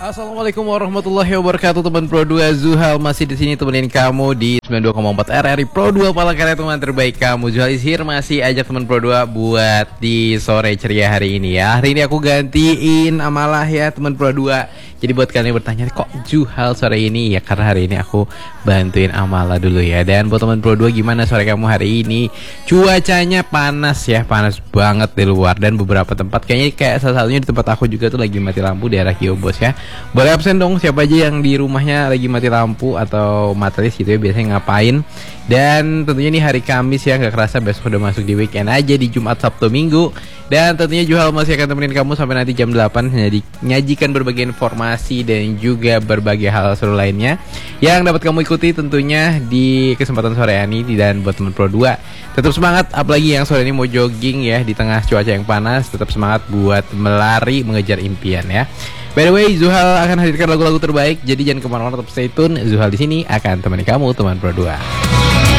Assalamualaikum warahmatullahi wabarakatuh, teman Pro 2. Zuhal masih di sini temenin kamu di 92,4 RRI Pro 2, Palangkaraya, teman terbaik kamu. Zuhal is here, masih ajak teman Pro 2 buat di sore ceria hari ini ya. Hari ini aku gantiin Amalah ya teman Pro 2. Jadi buat kalian yang bertanya kok Zuhal sore ini, ya karena hari ini aku bantuin Amalah dulu ya. Dan buat teman Pro 2, gimana sore kamu hari ini? Cuacanya panas ya, panas banget di luar. Dan beberapa tempat kayaknya kayak salah satunya di tempat aku juga tuh lagi mati lampu, daerah Kiobos ya. Boleh absen dong siapa aja yang di rumahnya lagi mati lampu atau materis gitu ya, biasanya ngapain. Dan tentunya ini hari Kamis ya, gak kerasa besok udah masuk di weekend aja, di Jumat, Sabtu, Minggu. Dan tentunya Zuhal masih akan temenin kamu sampai nanti jam 8, nyajikan berbagai informasi dan juga berbagai hal seru lainnya yang dapat kamu ikuti tentunya di kesempatan sore ini. Dan buat teman Pro 2, tetap semangat, apalagi yang sore ini mau jogging ya di tengah cuaca yang panas, tetap semangat buat melari mengejar impian ya. By the way, Zuhal akan hadirkan lagu-lagu terbaik, jadi jangan kemana-mana, tetap stay tune. Zuhal di sini akan temani kamu, teman Pro 2.